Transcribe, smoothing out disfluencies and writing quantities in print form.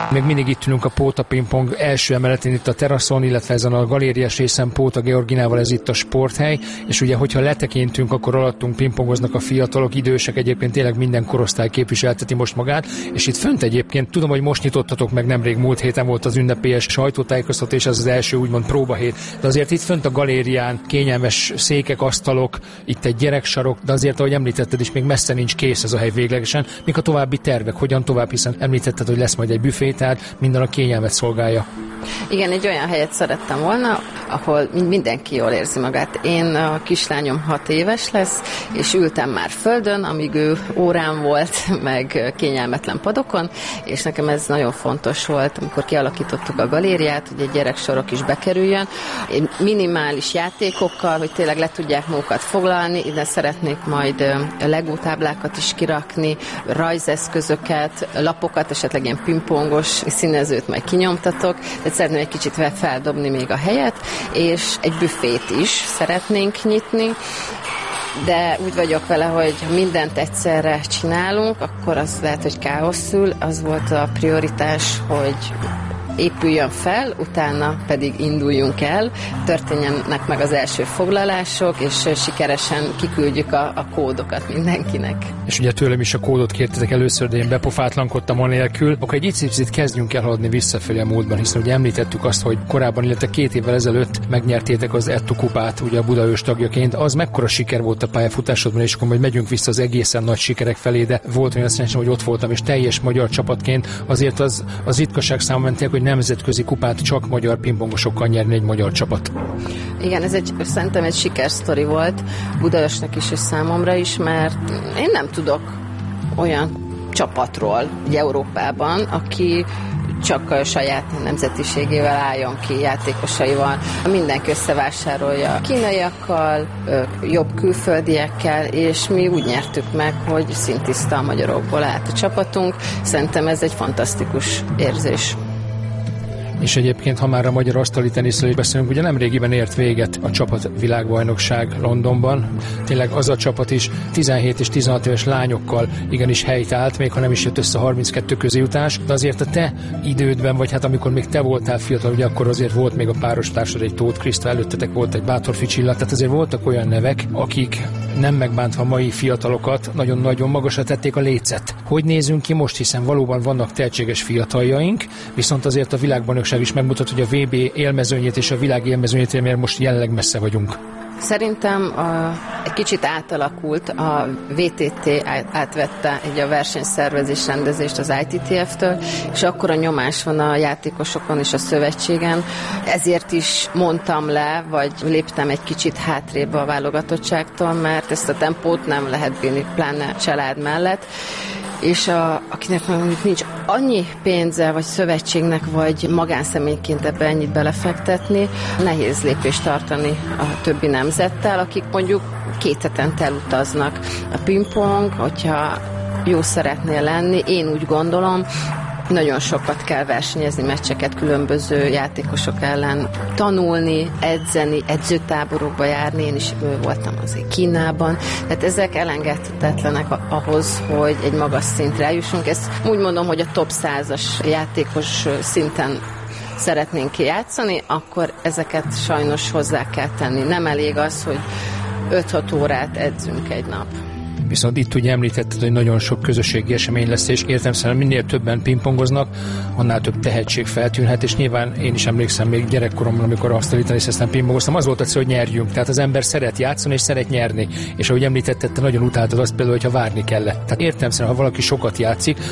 Még mindig itt ülünk a Póta Pingpong első emeletén itt a teraszon, illetve ezen a galériás részen Póta Georginával, ez itt a sporthely, és ugye, hogyha letekintünk, akkor alattunk pingpongoznak a fiatalok, idősek, egyébként tényleg minden korosztály képviselteti most magát, és itt fönt egyébként, tudom, hogy most nyitottatok meg, nemrég múlt héten volt az ünnepélyes sajtótájékoztató, és ez az első úgymond próbahét, de azért itt fönt a galérián kényelmes székek, asztalok, itt egy gyereksarok, de azért, ahogy említetted is, még messze nincs kész ez a hely véglegesen. Mik a további tervek, hogyan tovább, hiszen említetted, hogy lesz majd egy büfé, tehát minden a kényelmet szolgálja. Igen, egy olyan helyet szerettem volna, ahol mindenki jól érzi magát. Én, a kislányom 6 éves lesz, és ültem már földön, amíg ő órán volt, meg kényelmetlen padokon, és nekem ez nagyon fontos volt, amikor kialakítottuk a galériát, hogy egy gyereksorok is bekerüljön. Minimális játékokkal, hogy tényleg le tudják magukat foglalni, ide szeretnék majd Lego táblákat is kirakni, rajzeszközöket, lapokat, esetleg ilyen pingpongos színezőt majd kinyomtatok, de szeretném egy kicsit feldobni még a helyet, és egy büfét is szeretnénk nyitni, de úgy vagyok vele, hogy ha mindent egyszerre csinálunk, akkor az lehet, hogy káoszul. Az volt a prioritás, hogy épüljön fel, utána pedig induljunk el, történjenek meg az első foglalások, és sikeresen kiküldjük a kódokat mindenkinek. És ugye tőlem is a kódot kértetek először, de én bepofátlankodtam anélkül. Akkor egy icipicit kezdjünk el haladni visszafelé a múltban, hiszen ugye említettük azt, hogy korábban, illetve 2 évvel ezelőtt megnyertétek az Ettu kupát, ugye a Budaörs tagjaként. Az mekkora siker volt a pályafutásodban, és akkor majd megyünk vissza az egészen nagy sikerek felé, de volt olyan szerencsém, hogy ott voltam, és teljes magyar csapatként azért az ritkaság számomra, hogy nemzetközi kupát csak magyar pingpongosokkal nyerni egy magyar csapat. Igen, szerintem egy sikersztori volt Budaörsnek is és számomra is, mert én nem tudok olyan csapatról Európában, aki csak a saját nemzetiségével álljon ki, játékosaival. Mindenki összevásárolja kínaiakkal, jobb külföldiekkel, és mi úgy nyertük meg, hogy szintiszta a magyarokból állt a csapatunk. Szerintem ez egy fantasztikus érzés. És egyébként, ha már a magyar asztali teniszről is beszélünk, ugye nemrégiben ért véget a csapat világbajnokság Londonban. Tényleg az a csapat is 17 és 16 éves lányokkal igenis helyt állt, még ha nem is jött össze 32 közéjutás, de azért a te idődben, vagy hát amikor még te voltál fiatal, ugye akkor azért volt még a páros társad, egy Tóth Kriszta, előttetek volt egy Bátorfi Csilla, tehát azért voltak olyan nevek, akik nem megbántva a mai fiatalokat, nagyon-nagyon magasra tették a lécet. Hogy nézünk ki most, hiszen valóban vannak tehetséges fiataljaink, viszont azért a világbajnokság is megmutat, hogy a VB élmezőnyét és a világ élmezőnyét, mert most jelenleg messze vagyunk. Szerintem egy kicsit átalakult, a VTT átvette egy a versenyszervezés rendezést az ITTF-től, és akkor a nyomás van a játékosokon és a szövetségen. Ezért is mondtam le, vagy léptem egy kicsit hátrébb a válogatottságtól, mert ezt a tempót nem lehet bírni, pláne család mellett. És akinek mondjuk nincs annyi pénze, vagy szövetségnek, vagy magánszemélyként ebbe ennyit belefektetni, nehéz lépést tartani a többi nemzettel, akik mondjuk 2 hetente elutaznak. A pingpong, hogyha jó szeretnél lenni, én úgy gondolom, nagyon sokat kell versenyezni, meccseket különböző játékosok ellen tanulni, edzeni, edzőtáborokba járni, én is voltam azért Kínában. Tehát ezek elengedhetetlenek ahhoz, hogy egy magas szintre eljussunk. Ezt úgy mondom, hogy a top 100-as játékos szinten szeretnénk játszani, akkor ezeket sajnos hozzá kell tenni. Nem elég az, hogy 5-6 órát edzünk egy nap. Viszont itt ugye említetted, hogy nagyon sok közösségi esemény lesz, és értelemszerűen minél többen pingpongoznak, annál több tehetség feltűnhet, és nyilván én is emlékszem még gyerekkoromban, amikor asztali teniszeztem, pingpongoztam, az volt a cél, hogy nyerjünk. Tehát az ember szeret játszani, és szeret nyerni. És ahogy említetted, te nagyon utáltad azt például, hogyha várni kellett. Tehát értelemszerűen, ha valaki sokat játszik,